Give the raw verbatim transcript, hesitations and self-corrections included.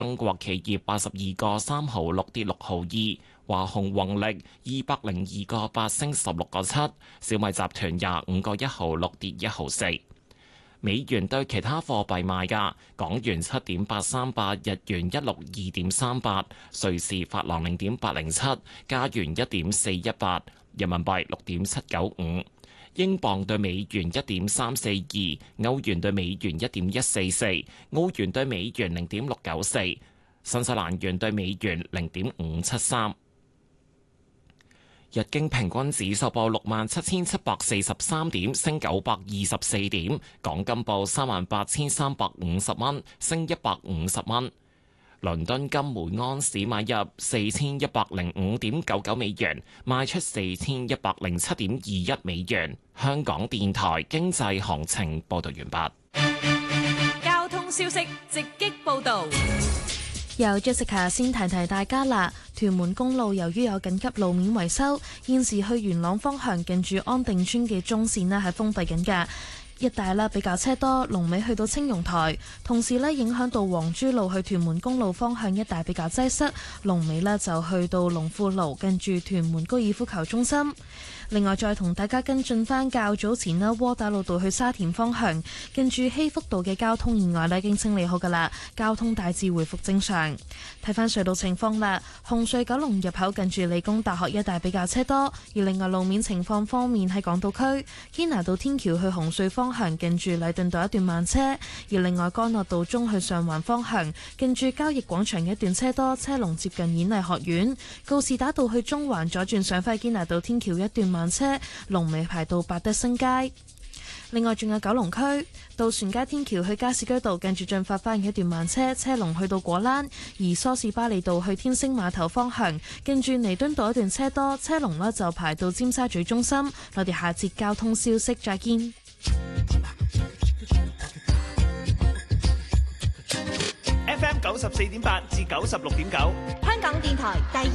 中國企業八十二個三毫六跌六毫二，華虹宏力二百零二個八升十六個七，小米集團廿五個一毫六跌一毫四。美元對其他貨幣賣價：港元七點八三八，日元一六二點三八，瑞士法郎零點八零七，加元一點四一八，人民幣六點七九五，英鎊對美元一點三四二，歐元對美元一點一四四，澳元對美元零點六九四，新西蘭元對美元零點五七三。日經平均指數報六萬七千七百四十三點，升九百二十四點。港金報三萬八千三百五十蚊，升一百五十蚊。倫敦金每安士買入四千一百零五點九九美元，賣出四千一百零七點二一美元。香港電台經濟行情報道完畢。交通消息直擊報道。 由 Jessica 先提提大家啦，屯門公路由於有緊急路面維修，現時去元朗方向近住安定村嘅中線呢係封閉緊㗎。一帶啦比較車多，龍尾去到青榕台，同時咧影響到黃珠路去屯門公路方向一帶比較擠塞，龍尾呢就去到龍富路近住屯門高爾夫球中心。另外再同大家跟進翻較早前呢窩打老道去沙田方向近住希福道嘅交通意外呢已經清理好噶啦，交通大致回復正常。睇翻隧道情況啦，紅隧九龍入口近住理工大學一帶比較車多，而另外路面情況方面喺港島區堅拿道天橋去紅隧方向近住禮頓道一段慢車，而另外干諾道中去上環方向近住交易廣場一段車多，車龍接近演藝學院。告士打道去中環左轉上返堅拿道天橋一段慢車，龍尾排到百德新街。另外仲有九龍區渡船街天橋去加士居道近住進發花園一段慢車，車龍去到果欄；而梳士巴利道去天星碼頭方向近住彌敦道一段車多，車龍呢就排到尖沙咀中心。我哋下節交通消息再見。 F M 九十四點八至九十六點九， 香港電台第